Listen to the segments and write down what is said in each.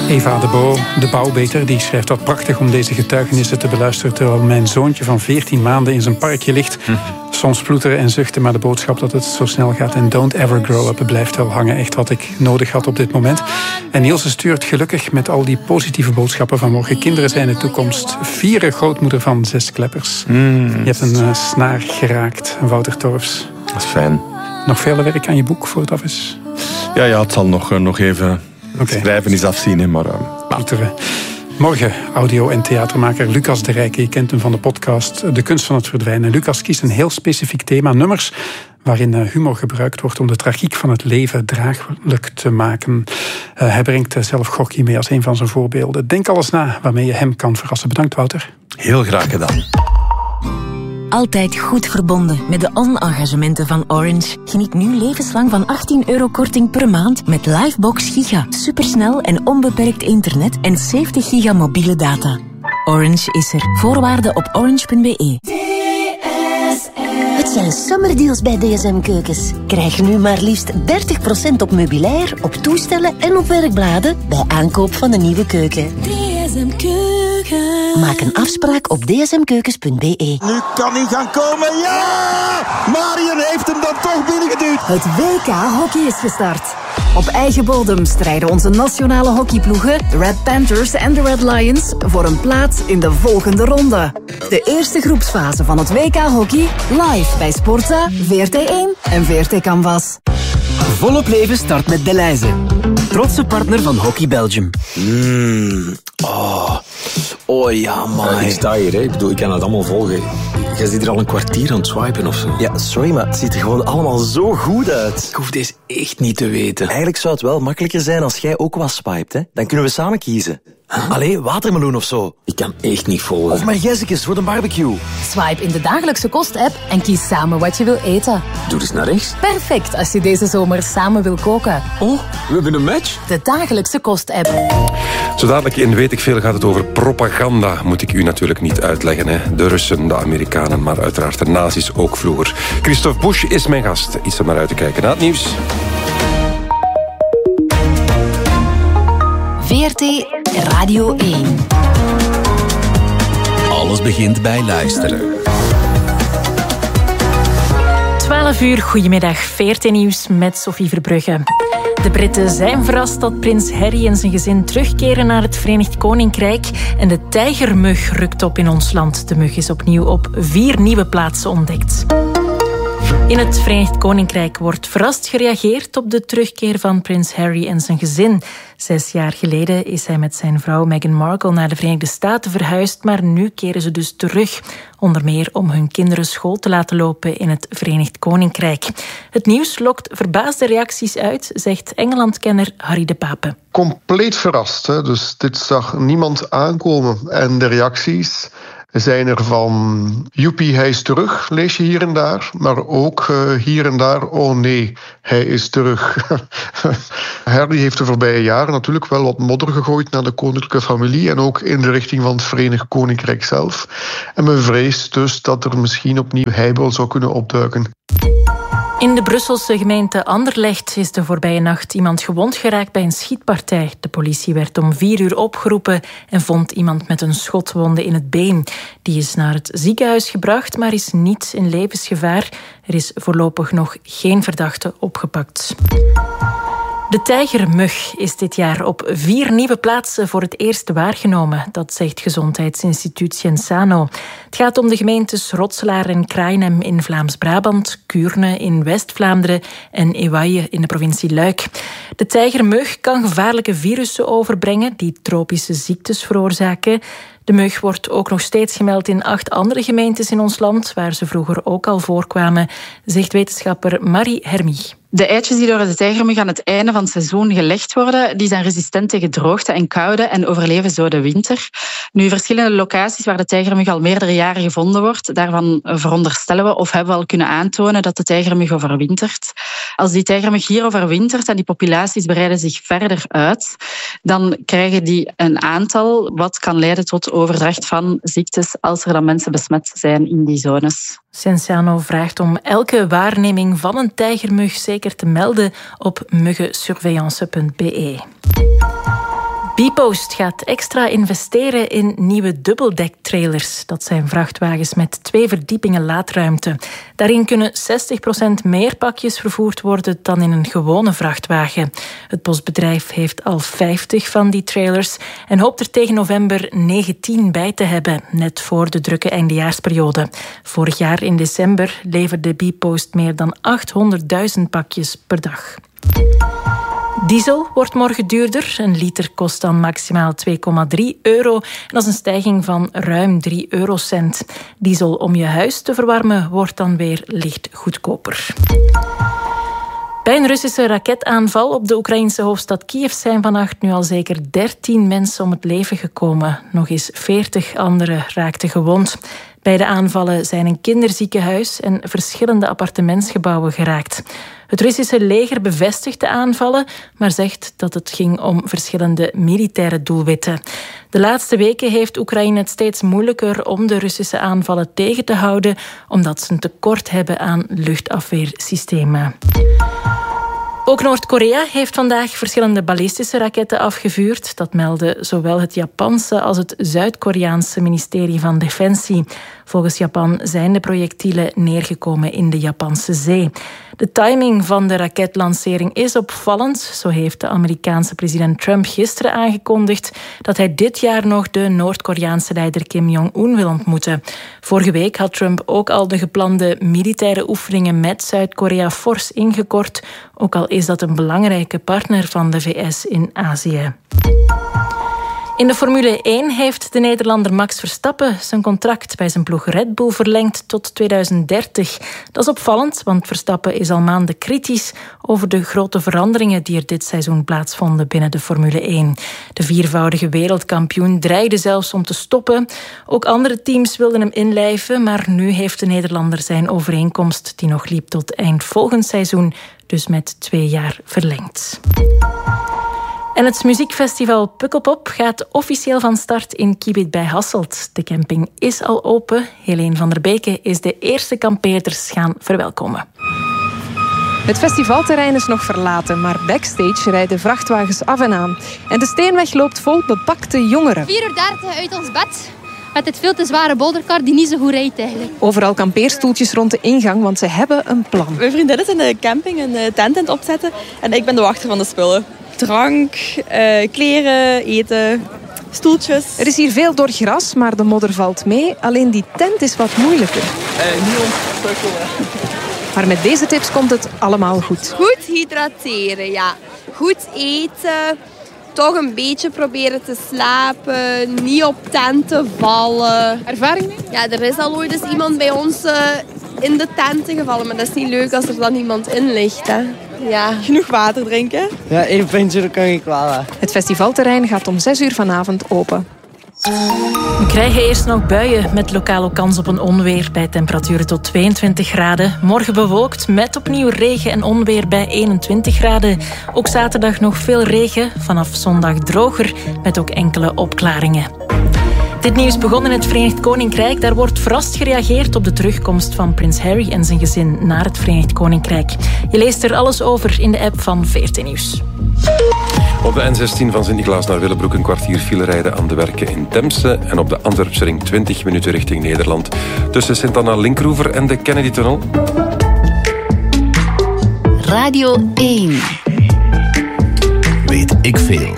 Eva de Bouwbeter die schrijft dat prachtig om deze getuigenissen te beluisteren terwijl mijn zoontje van 14 maanden in zijn parkje ligt. Soms ploeteren en zuchten, maar de boodschap dat het zo snel gaat en don't ever grow up blijft wel hangen. Echt wat ik nodig had op dit moment. En Niels stuurt gelukkig met al die positieve boodschappen vanmorgen. Kinderen zijn de toekomst. Vieren grootmoeder van 6 kleppers. Je hebt een snaar geraakt, Wouter Torfs. Dat is fijn. Nog veel werk aan je boek voor het af is? Ja, het zal nog even schrijven is afzien. Hè, maar morgen audio- en theatermaker Lucas de Rijke. Je kent hem van de podcast De Kunst van het Verdwijnen. Lucas kiest een heel specifiek thema, nummers waarin humor gebruikt wordt om de tragiek van het leven draaglijk te maken. Hij brengt zelf Gorky mee als een van zijn voorbeelden. Denk alles na waarmee je hem kan verrassen. Bedankt, Wouter. Heel graag gedaan. Altijd goed verbonden met de on-engagementen van Orange. Geniet nu levenslang van €18 korting per maand met Livebox Giga. Supersnel en onbeperkt internet en 70 giga mobiele data. Orange is er. Voorwaarden op orange.be. Het zijn summerdeals bij DSM Keukens. Krijg nu maar liefst 30% op meubilair, op toestellen en op werkbladen bij aankoop van een nieuwe keuken. DSM Keukens. Maak een afspraak op dsmkeukens.be. Nu kan hij gaan komen, ja! Marion heeft hem dan toch binnengeduwd. Het WK Hockey is gestart. Op eigen bodem strijden onze nationale hockeyploegen, de Red Panthers en de Red Lions, voor een plaats in de volgende ronde. De eerste groepsfase van het WK Hockey, live bij Sportza, VRT1 en VRT Canvas. Volop leven start met Delhaize. Trotse partner van Hockey Belgium. Oh ja, man. Ik sta hier, hè. Ik kan het allemaal volgen. Jij zit er al een kwartier aan het swipen of zo. Ja, sorry, maar het ziet er gewoon allemaal zo goed uit. Ik hoef deze echt niet te weten. Eigenlijk zou het wel makkelijker zijn als jij ook wat swipet, hè. Dan kunnen we samen kiezen. Allee, watermeloen of zo. Ik kan echt niet volgen. Of margezekes voor de barbecue. Swipe in de dagelijkse kost-app en kies samen wat je wil eten. Doe eens naar rechts. Perfect als je deze zomer samen wil koken. Oh, we hebben een match. De dagelijkse kost-app. Zo dadelijk in Weet ik Veel gaat het over propaganda. Moet ik u natuurlijk niet uitleggen. Hè? De Russen, de Amerikanen, maar uiteraard de nazi's ook vroeger. Christophe Busch is mijn gast. Iets om naar uit te kijken na het nieuws. VRT Radio 1. Alles begint bij luisteren. 12 uur, goedemiddag. VRT Nieuws met Sophie Verbrugge. De Britten zijn verrast dat prins Harry en zijn gezin terugkeren naar het Verenigd Koninkrijk. En de tijgermug rukt op in ons land. De mug is opnieuw op 4 nieuwe plaatsen ontdekt. In het Verenigd Koninkrijk wordt verrast gereageerd op de terugkeer van prins Harry en zijn gezin. 6 jaar geleden is hij met zijn vrouw Meghan Markle naar de Verenigde Staten verhuisd, maar nu keren ze dus terug. Onder meer om hun kinderen school te laten lopen in het Verenigd Koninkrijk. Het nieuws lokt verbaasde reacties uit, zegt Engeland-kenner Harry de Pape. Compleet verrast, hè? Dus dit zag niemand aankomen. En de reacties zijn er van joepie, hij is terug, lees je hier en daar. Maar ook hier en daar, oh nee, hij is terug. Harry heeft de voorbije jaren natuurlijk wel wat modder gegooid naar de koninklijke familie en ook in de richting van het Verenigd Koninkrijk zelf. En men vreest dus dat er misschien opnieuw heibel zou kunnen opduiken. In de Brusselse gemeente Anderlecht is de voorbije nacht iemand gewond geraakt bij een schietpartij. De politie werd om 4 uur opgeroepen en vond iemand met een schotwonde in het been. Die is naar het ziekenhuis gebracht, maar is niet in levensgevaar. Er is voorlopig nog geen verdachte opgepakt. De tijgermug is dit jaar op 4 nieuwe plaatsen voor het eerst waargenomen. Dat zegt Gezondheidsinstituut Genzano. Het gaat om de gemeentes Rotselaar en Kraaienhem in Vlaams-Brabant, Kuurne in West-Vlaanderen en Ewaille in de provincie Luik. De tijgermug kan gevaarlijke virussen overbrengen die tropische ziektes veroorzaken. De mug wordt ook nog steeds gemeld in 8 andere gemeentes in ons land, waar ze vroeger ook al voorkwamen, zegt wetenschapper Marie Hermie. De eitjes die door de tijgermug aan het einde van het seizoen gelegd worden, die zijn resistent tegen droogte en koude en overleven zo de winter. Nu, verschillende locaties waar de tijgermug al meerdere jaren gevonden wordt, daarvan veronderstellen we of hebben we al kunnen aantonen dat de tijgermug overwintert. Als die tijgermug hier overwintert en die populaties breiden zich verder uit, dan krijgen die een aantal wat kan leiden tot overdracht van ziektes als er dan mensen besmet zijn in die zones. Genzano vraagt om elke waarneming van een tijgermug zeker te melden op muggensurveillance.be. bpost gaat extra investeren in nieuwe dubbeldektrailers. Dat zijn vrachtwagens met 2 verdiepingen laadruimte. Daarin kunnen 60% meer pakjes vervoerd worden dan in een gewone vrachtwagen. Het postbedrijf heeft al 50 van die trailers en hoopt er tegen november 19 bij te hebben, net voor de drukke eindejaarsperiode. Vorig jaar in december leverde bpost meer dan 800.000 pakjes per dag. Diesel wordt morgen duurder. Een liter kost dan maximaal €2,3. En dat is een stijging van ruim 3 eurocent. Diesel om je huis te verwarmen wordt dan weer licht goedkoper. Bij een Russische raketaanval op de Oekraïnse hoofdstad Kiev zijn vannacht nu al zeker 13 mensen om het leven gekomen. Nog eens 40 anderen raakten gewond. Bij de aanvallen zijn een kinderziekenhuis en verschillende appartementsgebouwen geraakt. Het Russische leger bevestigt de aanvallen, maar zegt dat het ging om verschillende militaire doelwitten. De laatste weken heeft Oekraïne het steeds moeilijker om de Russische aanvallen tegen te houden, omdat ze een tekort hebben aan luchtafweersystemen. Ook Noord-Korea heeft vandaag verschillende ballistische raketten afgevuurd. Dat melden zowel het Japanse als het Zuid-Koreaanse ministerie van Defensie. Volgens Japan zijn de projectielen neergekomen in de Japanse zee. De timing van de raketlancering is opvallend. Zo heeft de Amerikaanse president Trump gisteren aangekondigd dat hij dit jaar nog de Noord-Koreaanse leider Kim Jong-un wil ontmoeten. Vorige week had Trump ook al de geplande militaire oefeningen met Zuid-Korea fors ingekort, ook al is dat een belangrijke partner van de VS in Azië. In de Formule 1 heeft de Nederlander Max Verstappen zijn contract bij zijn ploeg Red Bull verlengd tot 2030. Dat is opvallend, want Verstappen is al maanden kritisch over de grote veranderingen die er dit seizoen plaatsvonden binnen de Formule 1. De viervoudige wereldkampioen dreigde zelfs om te stoppen. Ook andere teams wilden hem inlijven, maar nu heeft de Nederlander zijn overeenkomst, die nog liep tot eind volgend seizoen, dus met 2 jaar verlengd. En het muziekfestival Pukkelpop gaat officieel van start in Kibit bij Hasselt. De camping is al open. Helene van der Beke is de eerste kampeerders gaan verwelkomen. Het festivalterrein is nog verlaten, maar backstage rijden vrachtwagens af en aan. En de Steenweg loopt vol bepakte jongeren. 4:30 uit ons bed. Met dit veel te zware bouldercar die niet zo goed rijdt eigenlijk. Overal kampeerstoeltjes rond de ingang, want ze hebben een plan. Mijn vriendinnen zijn de camping een tent aan het opzetten. En ik ben de wachter van de spullen. Drank, kleren, eten, stoeltjes. Er is hier veel door gras, maar de modder valt mee. Alleen die tent is wat moeilijker. Niet ontstukkelen. Maar met deze tips komt het allemaal goed. Goed hydrateren, ja. Goed eten. Toch een beetje proberen te slapen. Niet op tenten vallen. Ervaring mee? Ja, er is al ooit eens iemand bij ons in de tenten gevallen. Maar dat is niet leuk als er dan iemand in ligt, hè. Ja. Genoeg water drinken. Ja, 1 pintje, dat kan je kwalen. Het festivalterrein gaat om 6:00 vanavond open. We krijgen eerst nog buien met lokaal ook kans op een onweer bij temperaturen tot 22 graden. Morgen bewolkt met opnieuw regen en onweer bij 21 graden. Ook zaterdag nog veel regen, vanaf zondag droger met ook enkele opklaringen. Dit nieuws begon in het Verenigd Koninkrijk. Daar wordt verrast gereageerd op de terugkomst van prins Harry en zijn gezin naar het Verenigd Koninkrijk. Je leest er alles over in de app van VRT Nieuws. Op de N16 van Sint-Niklaas naar Willebroek een kwartier file rijden aan de werken in Temse. En op de Antwerpse ring 20 minuten richting Nederland. Tussen Sint-Anna-Linkroever en de Kennedy-tunnel. Radio 1. Weet ik veel.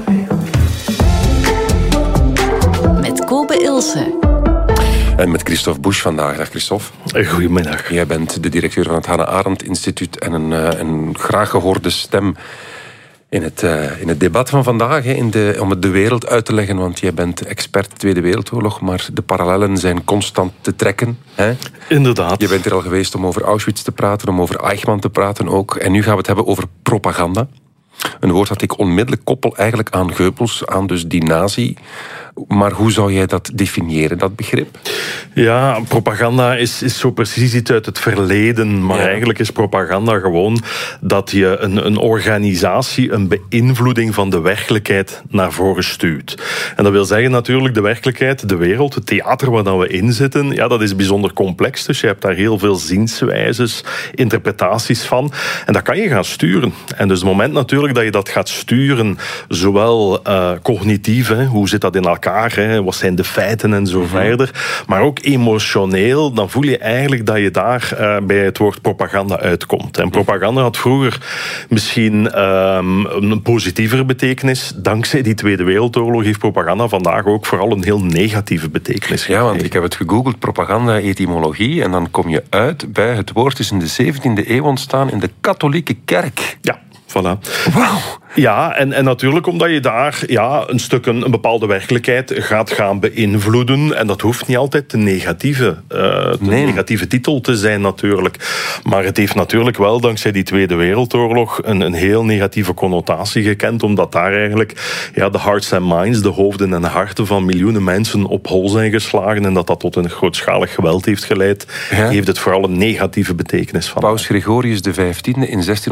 Met Kobe Ilse. En met Christophe Busch vandaag. Dag Christophe. Goedemiddag. Jij bent de directeur van het Hannah Arendt Instituut en een graag gehoorde stem in het debat van vandaag, om het de wereld uit te leggen, want jij bent expert Tweede Wereldoorlog, maar de parallellen zijn constant te trekken. Hè? Inderdaad. Je bent er al geweest om over Auschwitz te praten, om over Eichmann te praten ook. En nu gaan we het hebben over propaganda. Een woord dat ik onmiddellijk koppel eigenlijk aan Goebbels, aan dus die nazi, Maar hoe zou jij dat definiëren, dat begrip? Ja, propaganda is zo precies iets uit het verleden. Maar eigenlijk is propaganda gewoon dat je een organisatie, een beïnvloeding van de werkelijkheid naar voren stuurt. En dat wil zeggen natuurlijk de werkelijkheid, de wereld, het theater waar we in zitten, ja, dat is bijzonder complex. Dus je hebt daar heel veel zienswijzes, interpretaties van. En dat kan je gaan sturen. En dus het moment natuurlijk dat je dat gaat sturen, zowel cognitief, hoe zit dat in elkaar, wat zijn de feiten en zo verder, maar ook emotioneel, dan voel je eigenlijk dat je daar bij het woord propaganda uitkomt. En propaganda had vroeger misschien een positievere betekenis. Dankzij die Tweede Wereldoorlog heeft propaganda vandaag ook vooral een heel negatieve betekenis gekregen. Ja, want ik heb het gegoogeld, propaganda-etymologie, en dan kom je uit bij het woord is in de 17e eeuw ontstaan in de katholieke kerk. Ja. Voilà. Wauw. Ja, en natuurlijk omdat je daar een bepaalde werkelijkheid gaat gaan beïnvloeden. En dat hoeft niet altijd de negatieve titel te zijn natuurlijk. Maar het heeft natuurlijk wel dankzij die Tweede Wereldoorlog een heel negatieve connotatie gekend. Omdat daar eigenlijk de hearts and minds, de hoofden en de harten van miljoenen mensen op hol zijn geslagen. En dat tot een grootschalig geweld heeft geleid. Heeft het vooral een negatieve betekenis van. Paus Gregorius XV in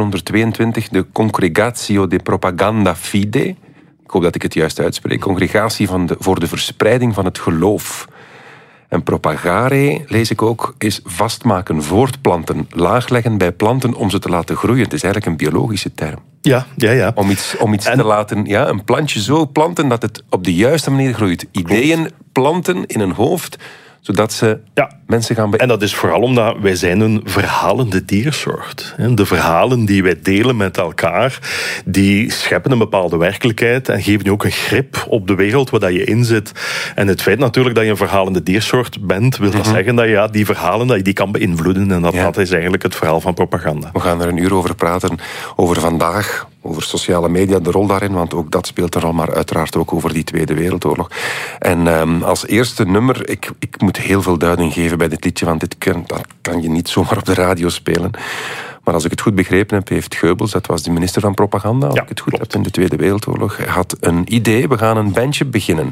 1622 de Congregatio de Propaganda Fide, ik hoop dat ik het juist uitspreek, congregatie voor de verspreiding van het geloof. En propagare, lees ik ook, is vastmaken, voortplanten, laagleggen bij planten om ze te laten groeien. Het is eigenlijk een biologische term. Ja. Om iets te laten, een plantje zo planten dat het op de juiste manier groeit. Ideeën planten in een hoofd, zodat ze mensen gaan... En dat is vooral omdat wij zijn een verhalende diersoort. De verhalen die wij delen met elkaar, die scheppen een bepaalde werkelijkheid en geven je ook een grip op de wereld waar je in zit. En het feit natuurlijk dat je een verhalende diersoort bent, wil dat zeggen dat je die verhalen dat je die kan beïnvloeden. En dat is eigenlijk het verhaal van propaganda. We gaan er een uur over praten, over vandaag, over sociale media, de rol daarin, want ook dat speelt er al, maar uiteraard ook over die Tweede Wereldoorlog. En als eerste nummer, ik moet heel veel duiding geven bij dit liedje, want dat kan je niet zomaar op de radio spelen. Maar als ik het goed begrepen heb, heeft Goebbels, dat was de minister van propaganda, als ik het goed heb, in de Tweede Wereldoorlog, hij had een idee, we gaan een bandje beginnen.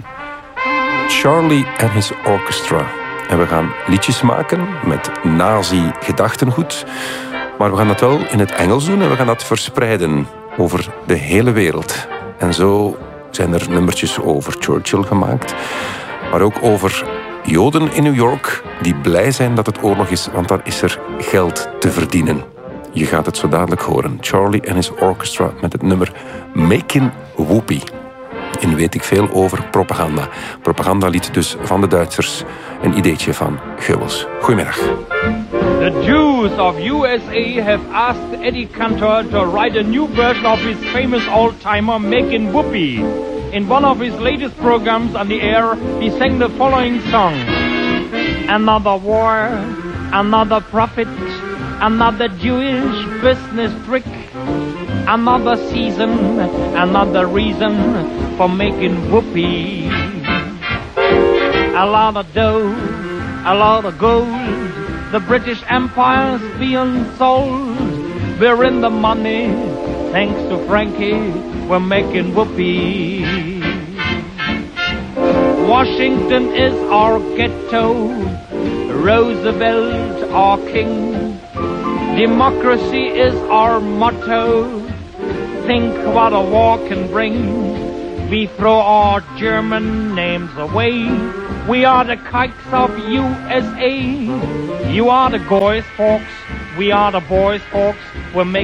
Charlie and his Orchestra. En we gaan liedjes maken met nazi-gedachtengoed, maar we gaan dat wel in het Engels doen en we gaan dat verspreiden over de hele wereld. En zo zijn er nummertjes over Churchill gemaakt, maar ook over Joden in New York die blij zijn dat het oorlog is, want dan is er geld te verdienen. Je gaat het zo dadelijk horen. Charlie and his Orchestra met het nummer Making Whoopie. En weet ik veel over propaganda. Propagandalied dus van de Duitsers. Een ideetje van Goebbels. Goedemiddag. The Jews of USA have asked Eddie Cantor to write a new version of his famous old-timer Making Whoopie. In one of his latest programs on the air, he sang the following song. Another war, another profit, another Jewish business trick. Another season, another reason for making whoopee. A lot of dough, a lot of gold. The British Empire's being sold. We're in the money, thanks to Frankie, we're making whoopee. Washington is our ghetto, Roosevelt our king. Democracy is our motto, think what a war can bring. We throw our German names away. We are the kikes of USA. You are the Goys folks, we are the boys folks. We're making